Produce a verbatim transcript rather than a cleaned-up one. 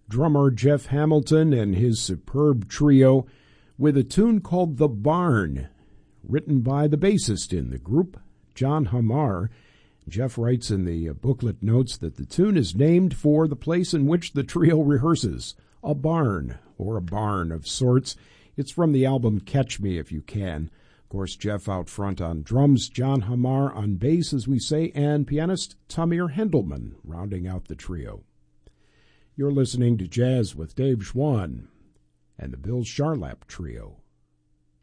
drummer Jeff Hamilton and his superb trio with a tune called The Barn, written by the bassist in the group, John Hamar. Jeff writes in the booklet notes that the tune is named for the place in which the trio rehearses, a barn, or a barn of sorts. It's from the album Catch Me If You Can. Of course, Jeff out front on drums, John Hamar on bass, as we say, and pianist Tamir Hendelman rounding out the trio. You're listening to Jazz with Dave Schwann and the Bill Charlap Trio.